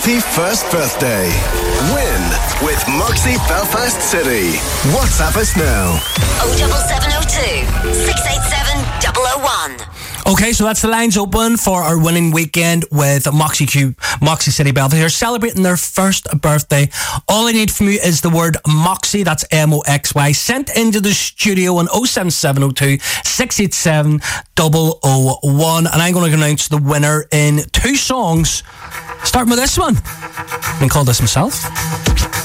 21st birthday. Win with Moxie Belfast City. WhatsApp us now. 07702 687 001. Okay, so that's the lines open for our winning weekend with Moxie City Belfast. They're celebrating their first birthday. All I need from you is the word Moxie, that's MOXY, sent into the studio on 07702 687 001. And I'm going to announce the winner in 2 songs. Starting with this one. I can call this myself.